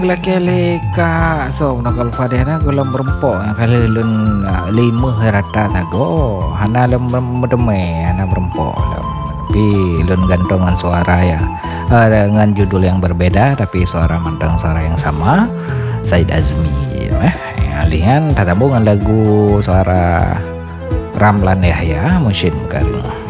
Laki ka so nakal fadeh na gulam berempok kali lun lima rata tago hana lem medeme hana berempok tapi lun gantongan suara ya dengan judul yang berbeda tapi suara mantang suara yang sama Said Azmi alihan tatambungan lagu suara Ramlan Yahya Musyid Karim.